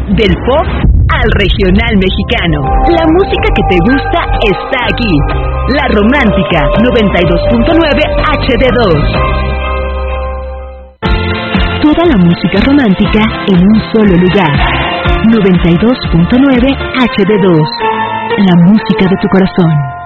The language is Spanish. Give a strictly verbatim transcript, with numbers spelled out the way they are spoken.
Del pop al regional mexicano. La música que te gusta está aquí. La Romántica noventa y dos punto nueve H D dos. Toda la música romántica en un solo lugar. noventa y dos punto nueve H D dos. La música de tu corazón.